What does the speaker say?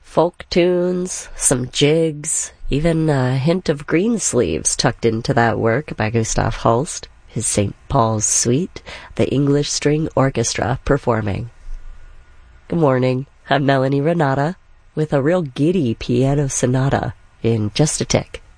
Folk tunes, some jigs, even a hint of Greensleeves tucked into that work by Gustav Holst, his St. Paul's Suite, the English String Orchestra performing. Good morning, I'm Melanie Renata with a real giddy piano sonata in just a tick.